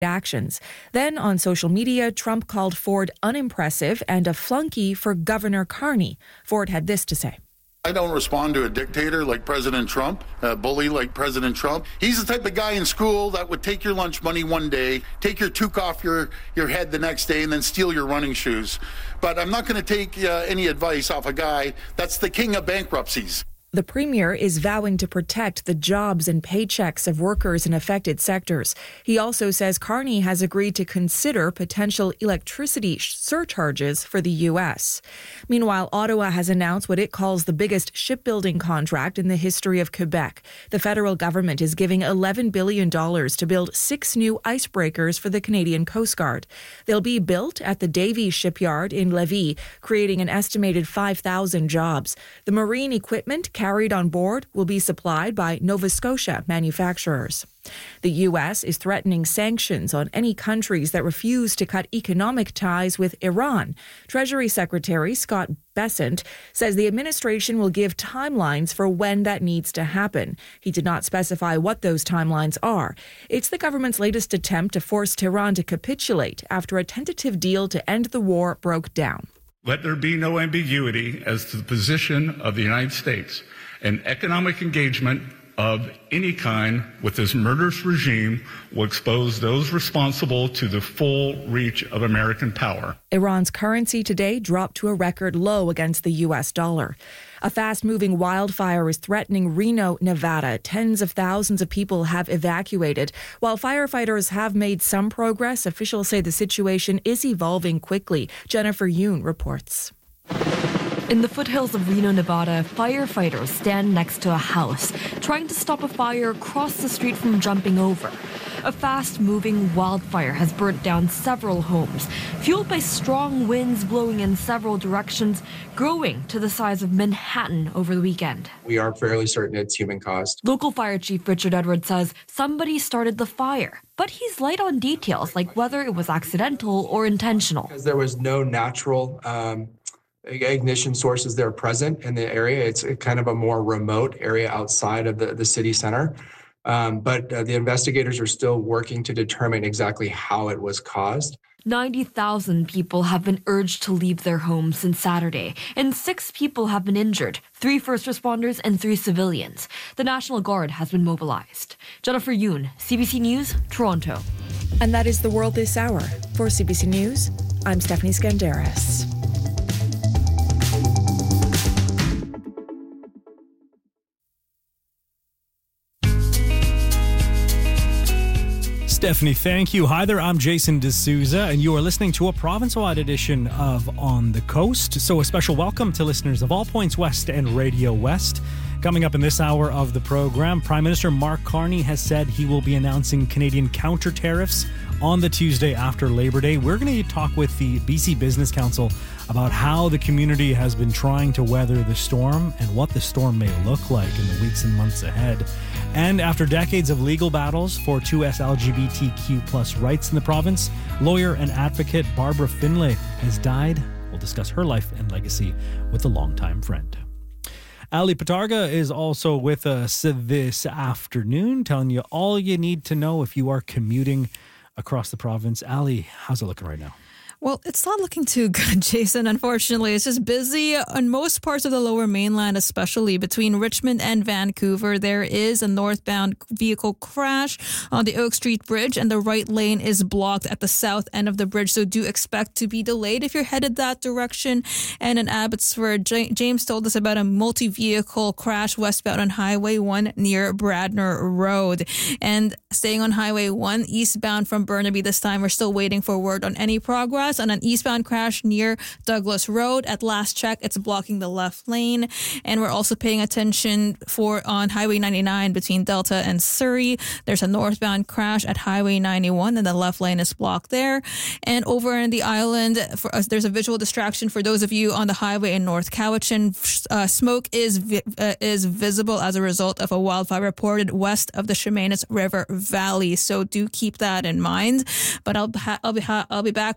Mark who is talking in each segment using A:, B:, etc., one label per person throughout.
A: actions. Then on social media, Trump called Ford unimpressive and a flunky for Governor Carney. Ford had this to say.
B: I don't respond to a dictator like President Trump, a bully like President Trump. He's the type of guy in school that would take your lunch money one day, take your toque off your head the next day, and then steal your running shoes. But I'm not going to take any advice off a guy that's the king of bankruptcies.
A: The premier is vowing to protect the jobs and paychecks of workers in affected sectors. He also says Carney has agreed to consider potential electricity surcharges for the U.S. Meanwhile, Ottawa has announced what it calls the biggest shipbuilding contract in the history of Quebec. The federal government is giving $11 billion to build 6 new icebreakers for the Canadian Coast Guard. They'll be built at the Davie Shipyard in Lévis, creating an estimated 5,000 jobs. The marine equipment carried on board will be supplied by Nova Scotia manufacturers. The U.S. is threatening sanctions on any countries that refuse to cut economic ties with Iran. Treasury Secretary Scott Bessent says the administration will give timelines for when that needs to happen. He did not specify what those timelines are. It's the government's latest attempt to force Tehran to capitulate after a tentative deal to end the war broke down.
C: Let there be no ambiguity as to the position of the United States. And economic engagement of any kind with this murderous regime will expose those responsible to the full reach of American power.
A: Iran's currency today dropped to a record low against the U.S. dollar. A fast-moving wildfire is threatening Reno, Nevada. Tens of thousands of people have evacuated. While firefighters have made some progress, officials say the situation is evolving quickly. Jennifer Yoon reports.
D: In the foothills of Reno, Nevada, firefighters stand next to a house, trying to stop a fire across the street from jumping over. A fast-moving wildfire has burnt down several homes, fueled by strong winds blowing in several directions, growing to the size of Manhattan over the weekend.
E: We are fairly certain it's human-caused.
D: Local Fire Chief Richard Edwards says somebody started the fire, but he's light on details like whether it was accidental or intentional.
E: Because there was no natural ignition sources that are present in the area. It's kind of a more remote area outside of the city center. But the investigators are still working to determine exactly how it was caused.
D: 90,000 people have been urged to leave their homes since Saturday, and 6 people have been injured, 3 first responders and 3 civilians. The National Guard has been mobilized. Jennifer Yoon, CBC News, Toronto.
A: And that is the world this hour. For CBC News, I'm Stephanie Skandaris.
F: Stephanie, thank you. Hi there, I'm Jason D'Souza, and you are listening to a province-wide edition of On the Coast. So a special welcome to listeners of All Points West and Radio West. Coming up in this hour of the program, Prime Minister Mark Carney has said he will be announcing Canadian counter tariffs on the Tuesday after Labor Day. We're going to talk with the BC Business Council about how the community has been trying to weather the storm and what the storm may look like in the weeks and months ahead. And after decades of legal battles for 2S LGBTQ plus rights in the province, lawyer and advocate Barbara Finlay has died. We'll discuss her life and legacy with a longtime friend. Ali Patarga is also with us this afternoon, telling you all you need to know if you are commuting across the province. Ali, how's it looking right now?
G: Well, it's not looking too good, Jason, unfortunately. It's just busy on most parts of the Lower Mainland, especially between Richmond and Vancouver. There is a northbound vehicle crash on the Oak Street Bridge, and the right lane is blocked at the south end of the bridge, so do expect to be delayed if you're headed that direction. And in Abbotsford, James told us about a multi-vehicle crash westbound on Highway 1 near Bradner Road. And staying on Highway 1, eastbound from Burnaby this time, we're still waiting for word on any progress on an eastbound crash near Douglas Road. At last check, it's blocking the left lane. And we're also paying attention on Highway 99 between Delta and Surrey. There's a northbound crash at Highway 91 and the left lane is blocked there. And over in the island, there's a visual distraction for those of you on the highway in North Cowichan. Smoke is visible as a result of a wildfire reported west of the Chemainus River Valley. So do keep that in mind. But I'll be back with more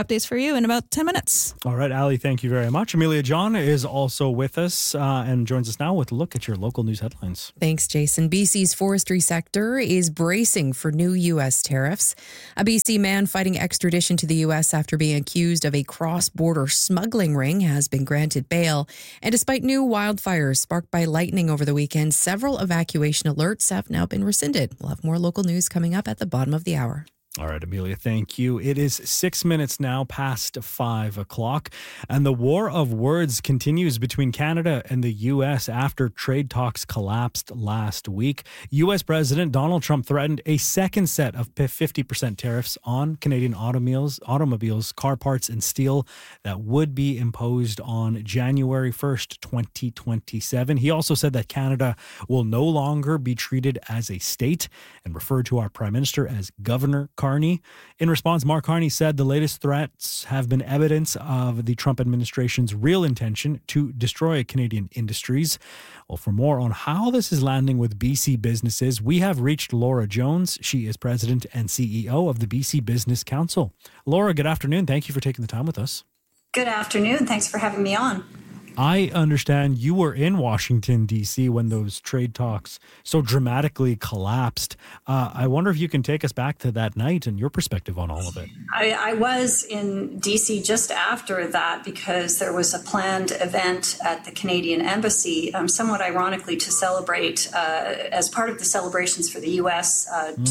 G: updates for you in about 10 minutes.
F: All right, Ali, thank you very much. Amelia John is also with us and joins us now with a look at your local news headlines.
H: Thanks, Jason. BC's forestry sector is bracing for new U.S. tariffs. A BC man fighting extradition to the U.S. after being accused of a cross-border smuggling ring has been granted bail. And despite new wildfires sparked by lightning over the weekend, several evacuation alerts have now been rescinded. We'll have more local news coming up at the bottom of the hour.
F: All right, Amelia, thank you. It is 6 minutes now past 5 o'clock, and the war of words continues between Canada and the U.S. after trade talks collapsed last week. U.S. President Donald Trump threatened a second set of 50% tariffs on Canadian automobiles, car parts, and steel that would be imposed on January 1st, 2027. He also said that Canada will no longer be treated as a state and referred to our Prime Minister as Governor Carney. In response, Mark Carney said the latest threats have been evidence of the Trump administration's real intention to destroy Canadian industries. Well, for more on how this is landing with BC businesses, we have reached Laura Jones. She is president and CEO of the BC Business Council. Laura, good afternoon. Thank you for taking the time with us.
I: Good afternoon. Thanks for having me on.
F: I understand you were in Washington, D.C. when those trade talks so dramatically collapsed. I wonder if you can take us back to that night and your perspective on all of it.
I: I was in D.C. just after that because there was a planned event at the Canadian Embassy, somewhat ironically to celebrate, as part of the celebrations for the U.S.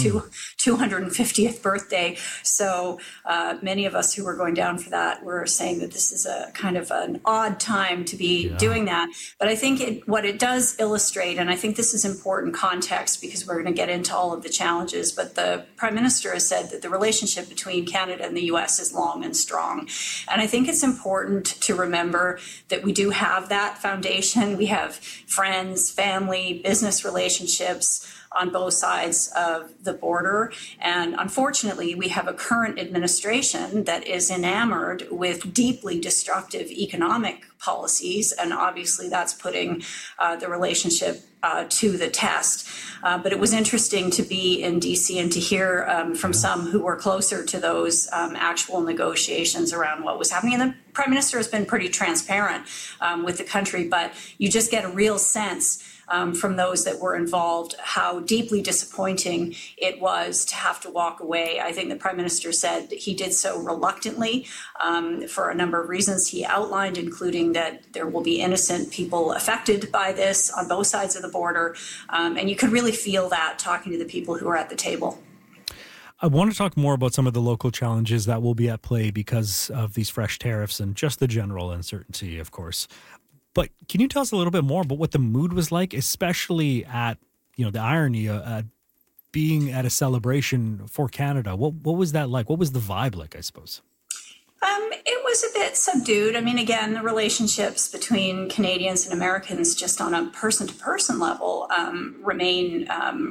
I: 250th birthday. So many of us who were going down for that were saying that this is a kind of an odd time to be doing that. But I think what it does illustrate, and I think this is important context because we're going to get into all of the challenges, but the Prime Minister has said that the relationship between Canada and the U.S. is long and strong. And I think it's important to remember that we do have that foundation. We have friends, family, business relationships on both sides of the border. And unfortunately, we have a current administration that is enamored with deeply destructive economic policies. And obviously, that's putting the relationship to the test. But it was interesting to be in D.C. and to hear from some who were closer to those actual negotiations around what was happening. And the Prime Minister has been pretty transparent with the country, but you just get a real sense from those that were involved, how deeply disappointing it was to have to walk away. I think the Prime Minister said he did so reluctantly for a number of reasons he outlined, including that there will be innocent people affected by this on both sides of the border. And you could really feel that talking to the people who are at the table.
F: I want to talk more about some of the local challenges that will be at play because of these fresh tariffs and just the general uncertainty, of course. But can you tell us a little bit more about what the mood was like, especially at, the irony of being at a celebration for Canada? What was that like? What was the vibe like, I suppose?
I: It was a bit subdued. I mean, again, the relationships between Canadians and Americans just on a person-to-person level remain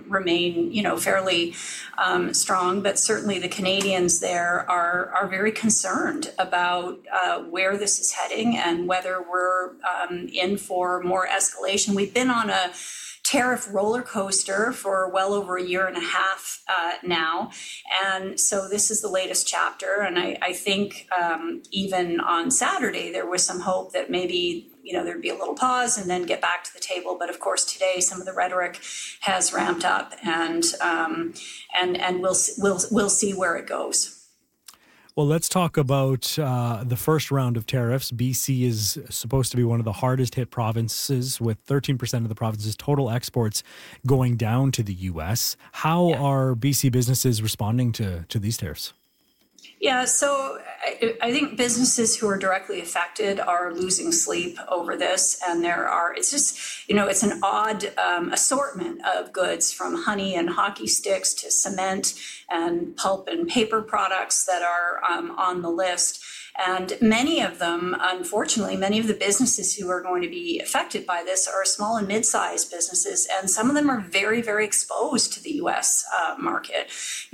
I: fairly strong. But certainly the Canadians there are very concerned about where this is heading and whether we're in for more escalation. We've been on a tariff roller coaster for well over a year and a half now. And so this is the latest chapter. And I think even on Saturday, there was some hope that maybe, there'd be a little pause and then get back to the table. But of course, today, some of the rhetoric has ramped up and we'll see where it goes.
F: Well, let's talk about the first round of tariffs. BC is supposed to be one of the hardest hit provinces, with 13% of the province's total exports going down to the U.S. How are BC businesses responding to these tariffs?
I: Yeah, so I think businesses who are directly affected are losing sleep over this. And it's an odd assortment of goods, from honey and hockey sticks to cement and pulp and paper products that are on the list. And many of them, unfortunately, many of the businesses who are going to be affected by this are small and mid-sized businesses. And some of them are very, very exposed to the U.S. Market.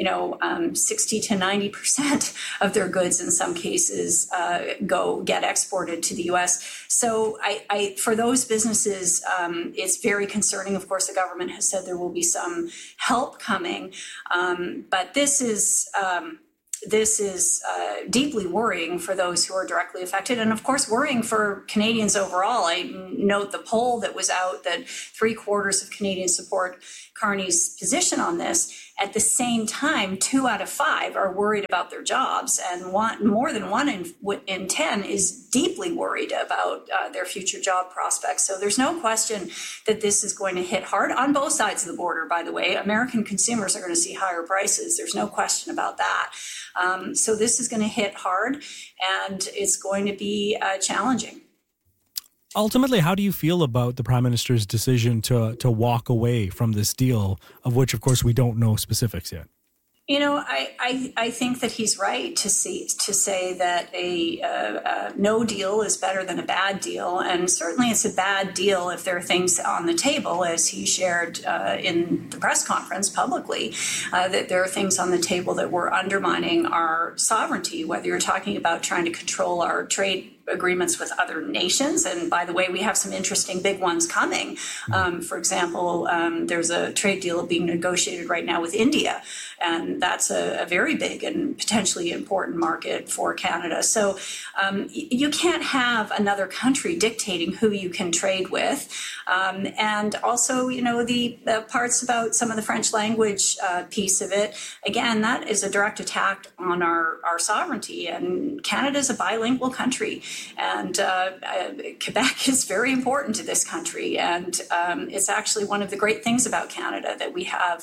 I: 60 to 90% of their goods in some cases get exported to the U.S. So for those businesses, it's very concerning. Of course, the government has said there will be some help coming. But this is this is deeply worrying for those who are directly affected, and of course worrying for Canadians overall. I note the poll that was out that 3/4 of Canadians support Carney's position on this. At the same time, 2 out of 5 are worried about their jobs, and more than 1 in 10 is deeply worried about their future job prospects. So there's no question that this is going to hit hard on both sides of the border, by the way. American consumers are going to see higher prices. There's no question about that. So this is going to hit hard, and it's going to be challenging.
F: Ultimately, how do you feel about the Prime Minister's decision to walk away from this deal, of which, of course, we don't know specifics yet?
I: You know, I think that he's right to say that a no deal is better than a bad deal. And certainly it's a bad deal if there are things on the table, as he shared in the press conference publicly, that there are things on the table that were undermining our sovereignty, whether you're talking about trying to control our trade agreements with other nations. And by the way, we have some interesting big ones coming. For example, there's a trade deal being negotiated right now with India, and that's a very big and potentially important market for Canada. So you can't have another country dictating who you can trade with. And also, you know, the parts about some of the French language piece of it, again, that is a direct attack on our sovereignty. And Canada is a bilingual country. And Quebec is very important to this country, and it's actually one of the great things about Canada that we have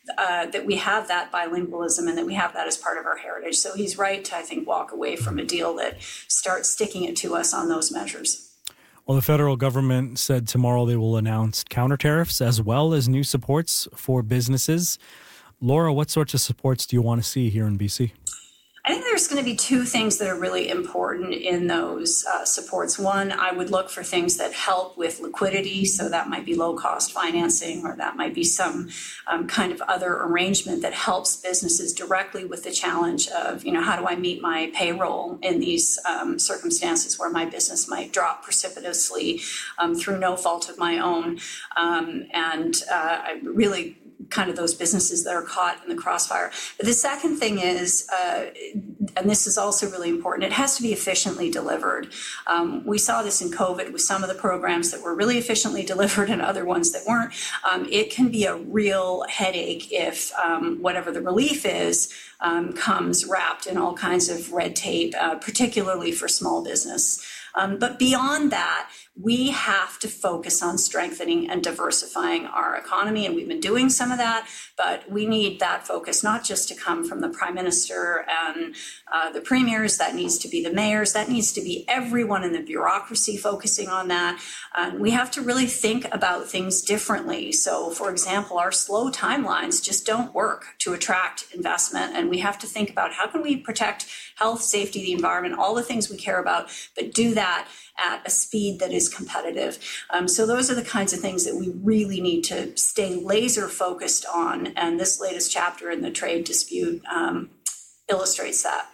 I: that bilingualism and that we have that as part of our heritage. So he's right to, I think, walk away from a deal that starts sticking it to us on those measures.
F: Well, the federal government said tomorrow they will announce counter tariffs as well as new supports for businesses. Laura, what sorts of supports do you want to see here in BC?
I: I think there's going to be 2 things that are really important in those supports. One, I would look for things that help with liquidity. So that might be low-cost financing, or that might be some kind of other arrangement that helps businesses directly with the challenge of, you know, how do I meet my payroll in these circumstances where my business might drop precipitously through no fault of my own. I really kind of those businesses that are caught in the crossfire. But the second thing is, and this is also really important, it has to be efficiently delivered. We saw this in COVID with some of the programs that were really efficiently delivered and other ones that weren't. It can be a real headache if whatever the relief is comes wrapped in all kinds of red tape, particularly for small business. But beyond that, we have to focus on strengthening and diversifying our economy. And we've been doing some of that, but we need that focus not just to come from the Prime Minister and the premiers. That needs to be the mayors. That needs to be everyone in the bureaucracy focusing on that. We have to really think about things differently. So, for example, our slow timelines just don't work to attract investment. And we have to think about how can we protect health, safety, the environment, all the things we care about, but do that at a speed that is competitive. So those are the kinds of things that we really need to stay laser focused on. And this latest chapter in the trade dispute illustrates that.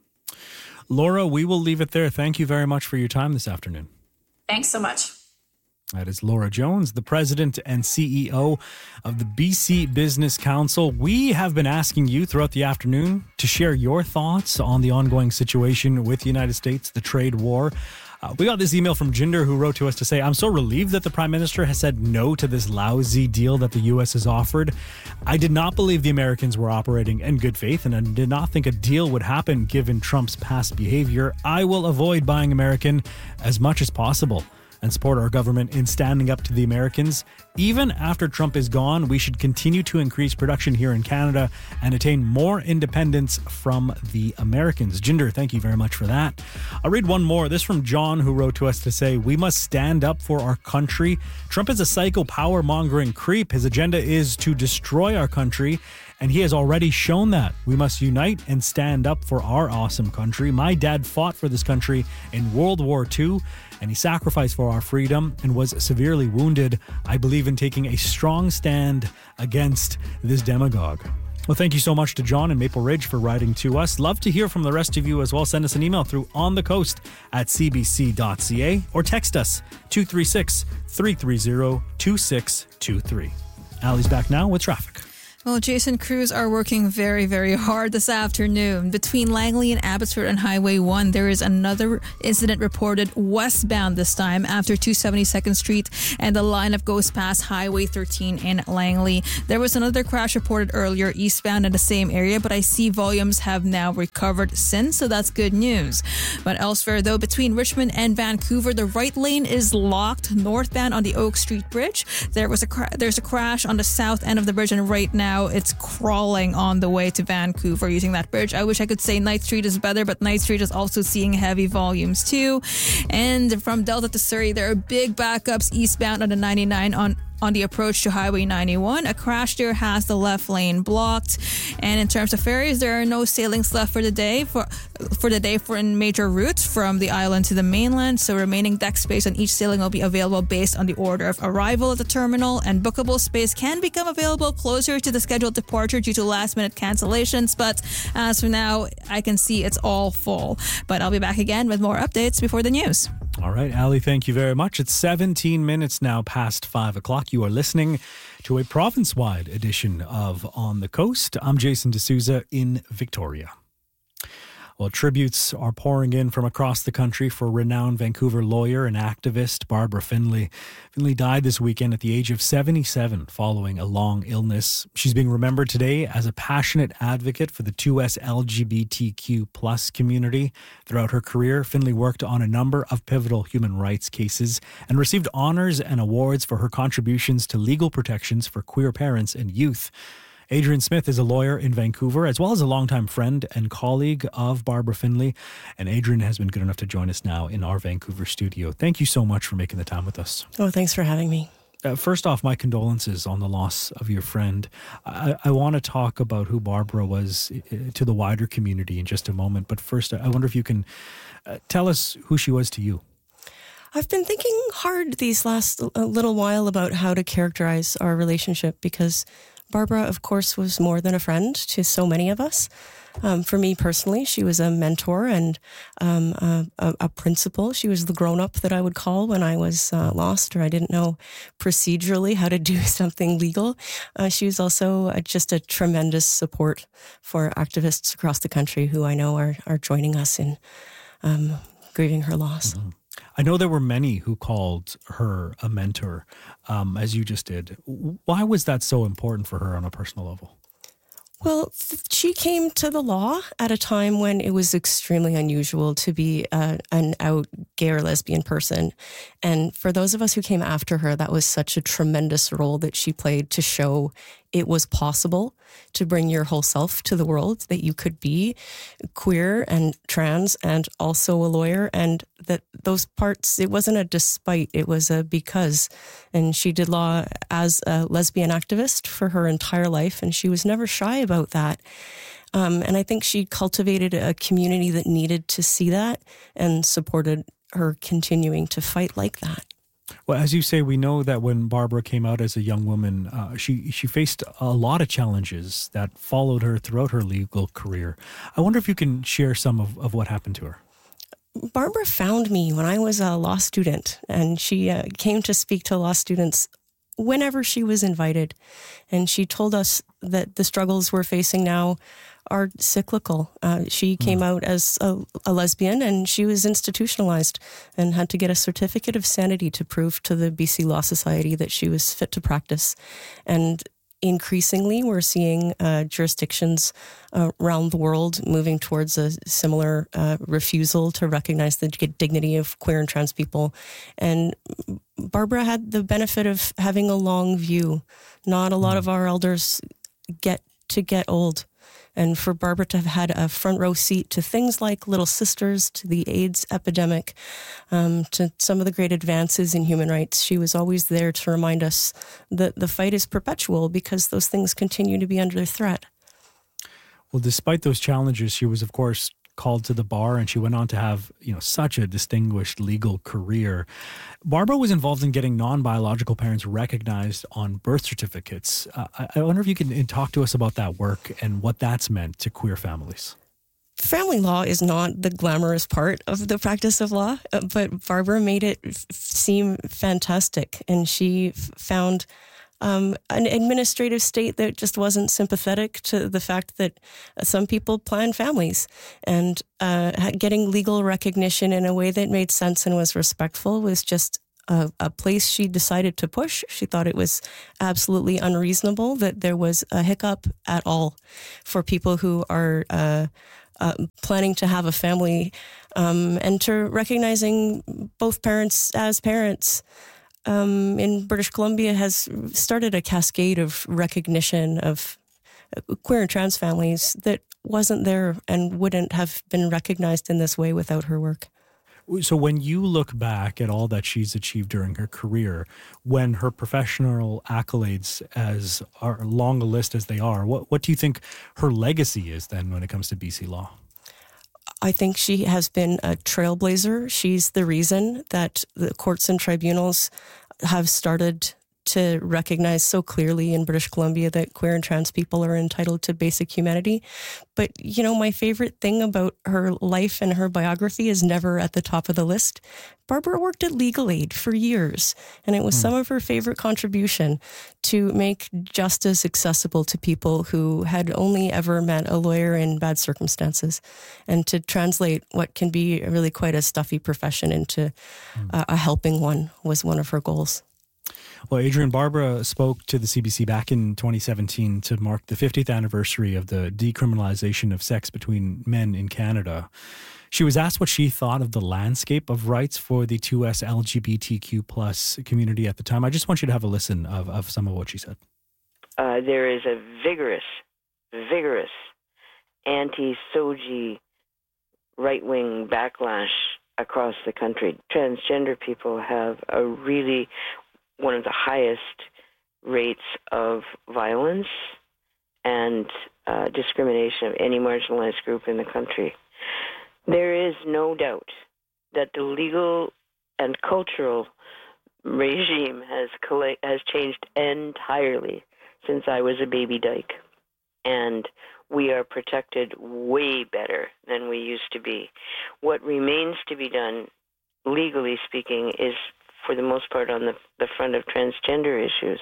F: Laura, we will leave it there. Thank you very much for your time this afternoon.
I: Thanks so much.
F: That is Laura Jones, the president and CEO of the BC Business Council. We have been asking you throughout the afternoon to share your thoughts on the ongoing situation with the United States, the trade war. We got this email from Jinder, who wrote to us to say, I'm so relieved that the Prime Minister has said no to this lousy deal that the U.S. has offered. I did not believe the Americans were operating in good faith, and I did not think a deal would happen given Trump's past behavior. I will avoid buying American as much as possible and support our government in standing up to the Americans. Even after Trump is gone, we should continue to increase production here in Canada and attain more independence from the Americans. Jinder, thank you very much for that. I'll read one more. This from John, who wrote to us to say, we must stand up for our country. Trump is a psycho power-mongering creep. His agenda is to destroy our country, and he has already shown that. We must unite and stand up for our awesome country. My dad fought for this country in World War II, and he sacrificed for our freedom and was severely wounded. I believe in taking a strong stand against this demagogue. Well, thank you so much to John in Maple Ridge for writing to us. Love to hear from the rest of you as well. Send us an email through onthecoast@cbc.ca or text us 236-330-2623. Allie's back now with traffic.
G: Well, Jason, crews are working very, very hard this afternoon. Between Langley and Abbotsford and Highway 1, there is another incident reported westbound this time after 272nd Street, and the lineup goes past Highway 13 in Langley. There was another crash reported earlier eastbound in the same area, but I see volumes have now recovered since, so that's good news. But elsewhere, though, between Richmond and Vancouver, the right lane is locked northbound on the Oak Street Bridge. There's a crash on the south end of the bridge, and right now it's crawling on the way to Vancouver using that bridge. I wish I could say Knight Street is better, but Knight Street is also seeing heavy volumes too. And from Delta to Surrey, there are big backups eastbound on the 99 on the approach to Highway 91. A crash there has the left lane blocked. And in terms of ferries, there are no sailings left for the day for in major routes from the island to the mainland. So remaining deck space on each sailing will be available based on the order of arrival at the terminal, and bookable space can become available closer to the scheduled departure due to last-minute cancellations. But as for now, I can see it's all full. But I'll be back again with more updates before the news.
F: All right, Ali, thank you very much. It's 17 minutes now past 5 o'clock. You are listening to a province-wide edition of On the Coast. I'm Jason D'Souza in Victoria. Well, tributes are pouring in from across the country for renowned Vancouver lawyer and activist Barbara Finlay. Finlay died this weekend at the age of 77 following a long illness. She's being remembered today as a passionate advocate for the 2S LGBTQ+ community. Throughout her career, Finlay worked on a number of pivotal human rights cases and received honors and awards for her contributions to legal protections for queer parents and youth. Adrian Smith is a lawyer in Vancouver, as well as a longtime friend and colleague of Barbara Finlay. And Adrian has been good enough to join us now in our Vancouver studio. Thank you so much for making the time with us.
J: Oh, thanks for having me.
F: First off, my condolences on the loss of your friend. I want to talk about who Barbara was to the wider community in just a moment. But first, I wonder if you can tell us who she was to you.
J: I've been thinking hard these last little while about how to characterize our relationship, because Barbara, of course, was more than a friend to so many of us. For me personally, she was a mentor and a principal. She was the grown-up that I would call when I was lost or I didn't know procedurally how to do something legal. She was also just a tremendous support for activists across the country who I know are joining us in grieving her loss.
F: Mm-hmm. I know there were many who called her a mentor, as you just did. Why was that so important for her on a personal level?
J: Well, she came to the law at a time when it was extremely unusual to be an out gay or lesbian person. And for those of us who came after her, that was such a tremendous role that she played to show it was possible to bring your whole self to the world, that you could be queer and trans and also a lawyer, and that those parts, it wasn't a despite, it was a because. And she did law as a lesbian activist for her entire life, and she was never shy about that. And I think she cultivated a community that needed to see that and supported her continuing to fight like that.
F: Well, as you say, we know that when Barbara came out as a young woman, she faced a lot of challenges that followed her throughout her legal career. I wonder if you can share some of what happened to her.
J: Barbara found me when I was a law student, and she came to speak to law students whenever she was invited. And she told us that the struggles we're facing now are cyclical. She came out as a lesbian, and she was institutionalized and had to get a certificate of sanity to prove to the BC Law Society that she was fit to practice. And increasingly, we're seeing jurisdictions around the world moving towards a similar refusal to recognize the dignity of queer and trans people. And Barbara had the benefit of having a long view. Not a lot of our elders get old. And for Barbara to have had a front row seat to things like Little Sisters, to the AIDS epidemic, to some of the great advances in human rights, she was always there to remind us that the fight is perpetual because those things continue to be under threat.
F: Well, despite those challenges, she was, of course, called to the bar, and she went on to have, such a distinguished legal career. Barbara was involved in getting non-biological parents recognized on birth certificates. I wonder if you can talk to us about that work and what that's meant to queer families.
J: Family law is not the glamorous part of the practice of law, but Barbara made it seem fantastic, and she found an administrative state that just wasn't sympathetic to the fact that some people plan families, and getting legal recognition in a way that made sense and was respectful was just a place she decided to push. She thought it was absolutely unreasonable that there was a hiccup at all for people who are planning to have a family, and to recognizing both parents as parents. In British Columbia has started a cascade of recognition of queer and trans families that wasn't there and wouldn't have been recognized in this way without her work.
F: So when you look back at all that she's achieved during her career, when her professional accolades as are long a list as they are, what do you think her legacy is then when it comes to BC law?
J: I think she has been a trailblazer. She's the reason that the courts and tribunals have started to recognize so clearly in British Columbia that queer and trans people are entitled to basic humanity. But, you know, my favorite thing about her life and her biography is never at the top of the list. Barbara worked at Legal Aid for years, and it was some of her favorite contribution to make justice accessible to people who had only ever met a lawyer in bad circumstances, and to translate what can be really quite a stuffy profession into a helping one was one of her goals.
F: Well, Adrienne, Barbara spoke to the CBC back in 2017 to mark the 50th anniversary of the decriminalization of sex between men in Canada. She was asked what she thought of the landscape of rights for the 2S LGBTQ plus community at the time. I just want you to have a listen of some of what she said.
K: There is a vigorous anti-SOGI right-wing backlash across the country. Transgender people have a really one of the highest rates of violence and discrimination of any marginalized group in the country. There is no doubt that the legal and cultural regime has changed entirely since I was a baby dyke, and we are protected way better than we used to be. What remains to be done, legally speaking, is for the most part on the front of transgender issues.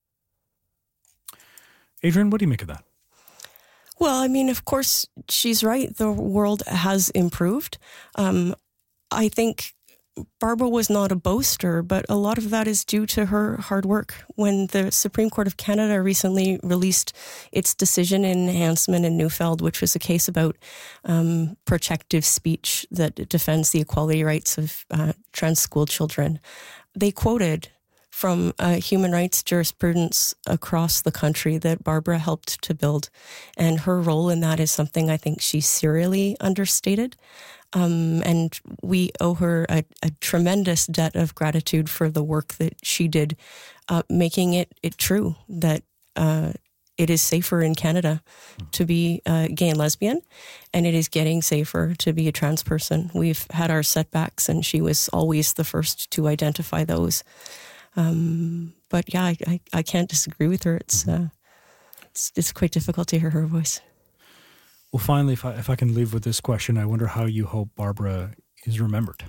F: Adrienne, what do you make of that?
J: Well, I mean, of course, she's right. The world has improved. I think Barbara was not a boaster, but a lot of that is due to her hard work. When the Supreme Court of Canada recently released its decision in Hanseman and Neufeld, which was a case about protective speech that defends the equality rights of trans school children, they quoted from human rights jurisprudence across the country that Barbara helped to build. And her role in that is something I think she serially understated. And we owe her a tremendous debt of gratitude for the work that she did, making it true that it is safer in Canada to be gay and lesbian, and it is getting safer to be a trans person. We've had our setbacks, and she was always the first to identify those. But yeah, I can't disagree with her. It's quite difficult to hear her voice.
F: Well, finally, if I can leave with this question, I wonder how you hope Barbara is remembered.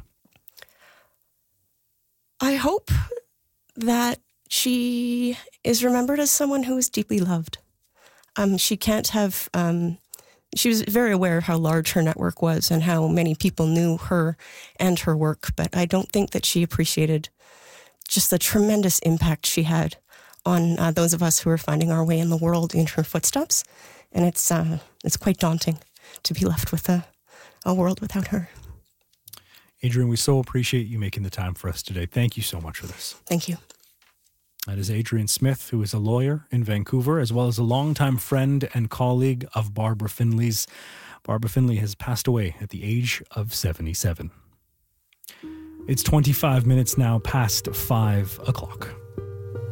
F: I
J: hope that she is remembered as someone who is deeply loved. She can't have... she was very aware of how large her network was and how many people knew her and her work, but I don't think that she appreciated just the tremendous impact she had on those of us who are finding our way in the world in her footsteps. And it's quite daunting to be left with a world without her.
F: Adrienne, we so appreciate you making the time for us today. Thank you so much for this.
J: Thank you.
F: That is Adrienne Smith, who is a lawyer in Vancouver, as well as a longtime friend and colleague of Barbara Finley's. Barbara Finley has passed away at the age of 77. It's 25 minutes now past 5 o'clock.